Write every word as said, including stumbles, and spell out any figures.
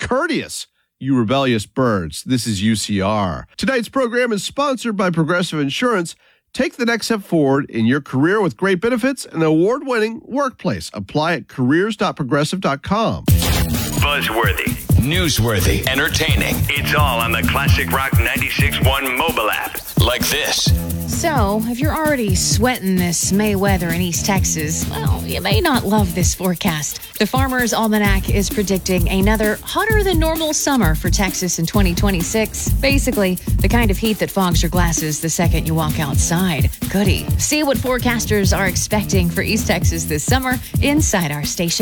courteous, you rebellious birds. This is U C R. Tonight's program is sponsored by Progressive Insurance. Take the next step forward in your career with great benefits and an award-winning workplace. Apply at careers dot progressive dot com. Buzzworthy, newsworthy, entertaining. It's all on the Classic Rock ninety-six point one mobile app. Like this. So, if you're already sweating this May weather in East Texas, well, you may not love this forecast. The Farmer's Almanac is predicting another hotter than normal summer for Texas in twenty twenty-six. Basically, the kind of heat that fogs your glasses the second you walk outside. Goody. See what forecasters are expecting for East Texas this summer inside our station.